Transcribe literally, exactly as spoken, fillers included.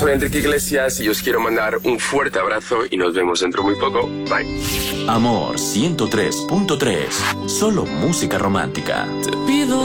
soy Enrique Iglesias y os quiero mandar un fuerte abrazo y nos vemos dentro muy poco. Bye. Amor ciento tres punto tres. Solo música romántica. Te pido